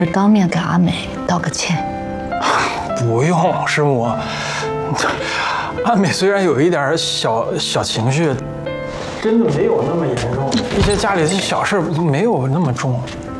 当面给阿美道个歉。 不用，师母。阿美虽然有一点小情绪，真的没有那么严重，一些家里的小事没有那么重。